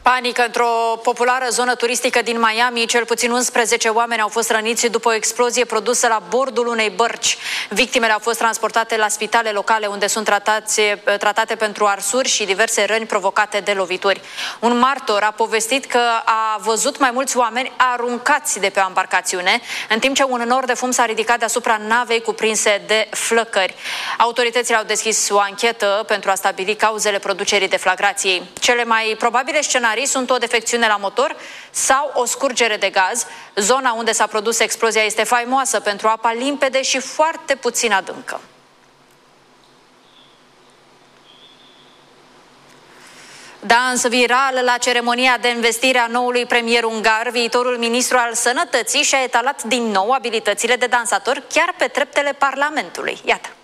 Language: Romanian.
Panică într-o populară zonă turistică din Miami. Cel puțin 11 oameni au fost răniți după o explozie produsă la bordul unei bărci. Victimele au fost transportate la spitale locale, unde sunt tratate pentru arsuri și diverse răni provocate de lovituri. Un martor a povestit că a văzut mai mulți oameni aruncați de pe o embarcațiune, în timp ce un nor de fum s-a ridicat deasupra navei cuprinse de flăcări. Autoritățile au deschis o anchetă pentru a stabili cauzele producerii deflagrației. Cele mai probabile scenarii sunt o defecțiune la motor sau o scurgere de gaz. Zona unde s-a produs explozia este faimoasă pentru apa limpede și foarte puțin adâncă. Dans viral la ceremonia de investire a noului premier ungar, viitorul ministru al sănătății și-a etalat din nou abilitățile de dansator chiar pe treptele Parlamentului. Iată!